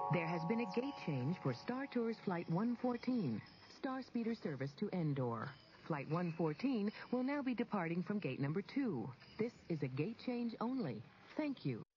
There has been a gate change for Star Tours Flight 114, Star Speeder service to Endor. Flight 114 will now be departing from gate number 2. This is a gate change only. Thank you.